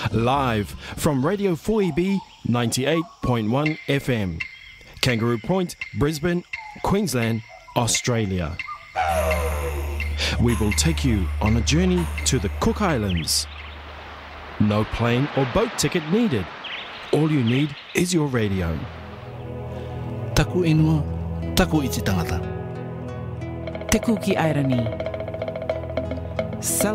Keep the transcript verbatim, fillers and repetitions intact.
Live from Radio four E B ninety-eight point one F M. Kangaroo Point, Brisbane, Queensland, Australia. We will take you on a journey to the Cook Islands. No plane or boat ticket needed. All you need is your radio. Taku inua, taku iti tangata. Te kuki airani.